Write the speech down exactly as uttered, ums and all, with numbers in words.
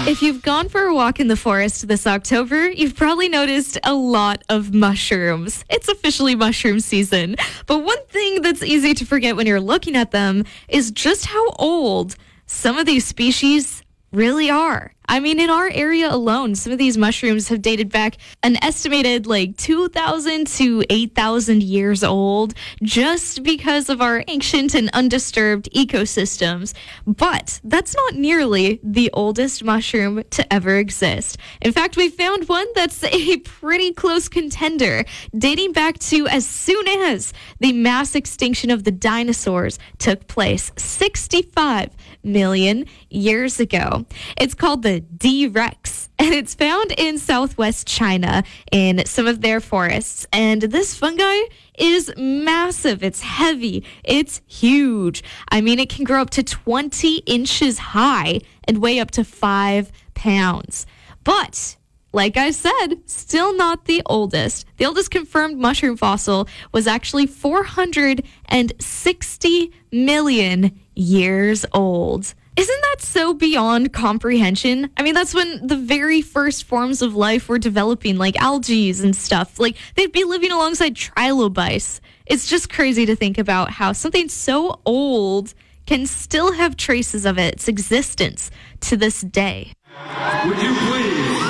If you've gone for a walk in the forest this October, you've probably noticed a lot of mushrooms. It's officially mushroom season. But one thing that's easy to forget when you're looking at them is just how old some of these species really are. I mean, in our area alone, some of these mushrooms have dated back an estimated like two thousand to eight thousand years old just because of our ancient and undisturbed ecosystems. But that's not nearly the oldest mushroom to ever exist. In fact, we found one that's a pretty close contender, dating back to as soon as the mass extinction of the dinosaurs took place sixty-five million years ago. It's called the D. rex, and it's found in southwest China in some of their forests. And this fungi is massive. It's heavy. It's huge. I mean, it can grow up to twenty inches high and weigh up to five pounds. But like I said, still not the oldest. The oldest confirmed mushroom fossil was actually four hundred sixty million years old. Isn't that so beyond comprehension? I mean, that's when the very first forms of life were developing, like algae and stuff. Like, they'd be living alongside trilobites. It's just crazy to think about how something so old can still have traces of its existence to this day. Would you please